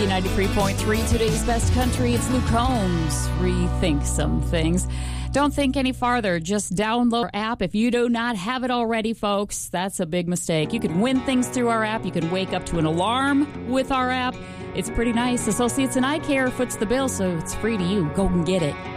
B93.3, today's best country. It's Luke Combs. Rethink some things. Don't think any farther. Just download our app. If you do not have it already, folks, that's a big mistake. You can win things through our app. You can wake up to an alarm with our app. It's pretty nice. Associates in Eye Care foots the bill, so it's free to you. Go and get it.